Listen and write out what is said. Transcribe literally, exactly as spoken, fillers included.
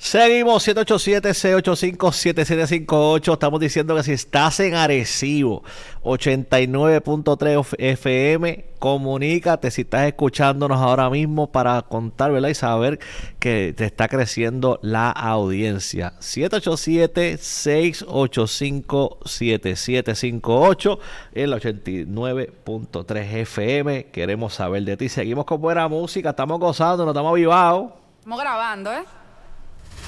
Seguimos siete ocho siete, seis ocho cinco, siete siete cinco ocho. Estamos diciendo que si estás en Arecibo, ochenta y nueve punto tres F M, comunícate si estás escuchándonos ahora mismo para contar, ¿verdad? Y saber que te está creciendo la audiencia. siete ocho siete, seis ocho cinco, siete siete cinco ocho en la ochenta y nueve punto tres F M. Queremos saber de ti. Seguimos con buena música, estamos gozando, nos estamos avivados. Estamos grabando, ¿eh?